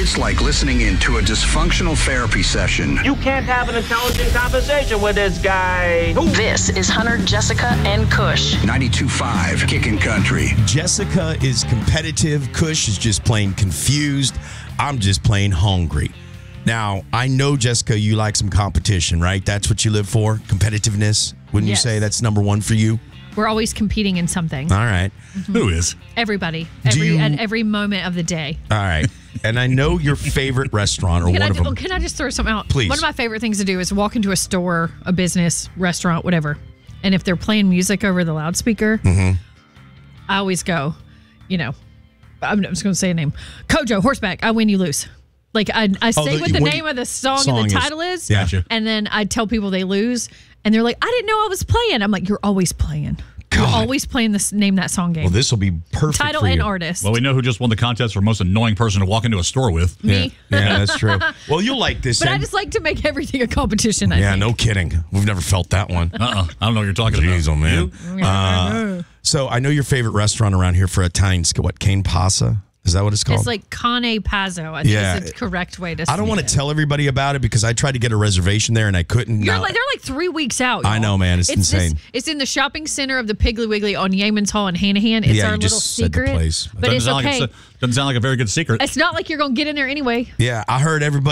It's like listening into a dysfunctional therapy session. You can't have an intelligent conversation with this guy. This is Hunter, Jessica, and Kush. 92.5 Kickin' Country. Jessica is competitive. Kush is just plain confused. I'm just plain hungry. Now, I know, Jessica, you like some competition, right? That's what you live for? Competitiveness? Wouldn't you say that's number one for you? We're always competing in something. All right. Mm-hmm. Who is? Everybody. At every moment of the day. All right. And I know your favorite restaurant or one of them. Can I just throw something out? Please. One of my favorite things to do is walk into a store, a business, restaurant, whatever. And if they're playing music over the loudspeaker, I always go, I'm just going to say a name. Kojo, horseback, I win, you lose. Like I say what the name of the song and the title is. Gotcha. And then I tell people they lose. And they're like, I didn't know I was playing. I'm like, you're always playing. God. You're always playing this name that song game. Well, this will be perfect Title for you. and artist. Well, we know who just won the contest for most annoying person to walk into a store with. Me. Yeah, that's true. Well, you'll like this. But I just like to make everything a competition, I think. No kidding. We've never felt that one. I don't know what you're talking Jeez, about. Oh, man. So I know your favorite restaurant around here for Italians, what, Cane Pasa? Is that what it's called? It's like Cane Pazzo. I think is the correct way to say it. I don't want to tell everybody about it because I tried to get a reservation there and I couldn't. They're like 3 weeks out. Y'all. I know, man. It's insane. It's in the shopping center of the Piggly Wiggly on Yeaman's Hall in Hanahan. It's our little secret. Said the place. But it's okay. Doesn't sound like a very good secret. It's not like you're going to get in there anyway. Yeah, I heard everybody.